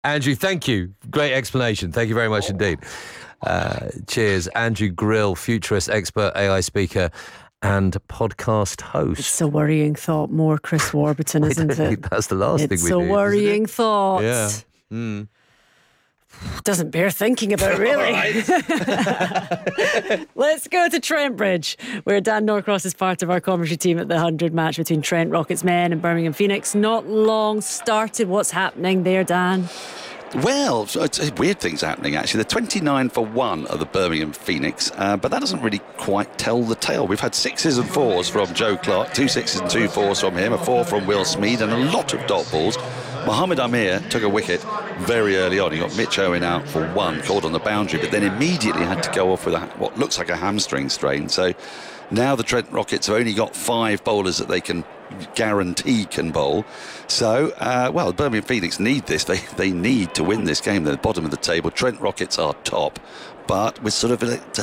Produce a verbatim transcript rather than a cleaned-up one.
Andrew, thank you. Great explanation. Thank you very much indeed. Uh, cheers. Andrew Grill, futurist, expert, A I speaker and podcast host. It's a worrying thought, more Chris Warburton, isn't it? That's the last it's thing we need. It's a worrying thought. Yeah. Mm. Doesn't bear thinking about, really. Let's go to Trent Bridge, where Dan Norcross is part of our commentary team at the one hundred match between Trent Rockets men and Birmingham Phoenix. Not long started. What's happening there, Dan? Well, it's weird things happening, actually. They're twenty-nine for one of the Birmingham Phoenix, uh, but that doesn't really quite tell the tale. We've had sixes and fours from Joe Clark, two sixes and two fours from him, a four from Will Smead, and a lot of dot balls. Mohamed Amir took a wicket very early on. He got Mitch Owen out for one, called on the boundary, but then immediately had to go off with a, what looks like a hamstring strain. So now the Trent Rockets have only got five bowlers that they can guarantee can bowl. So, uh, well, Birmingham Phoenix need this. They they need to win this game. They're at the bottom of the table. Trent Rockets are top, but we're sort of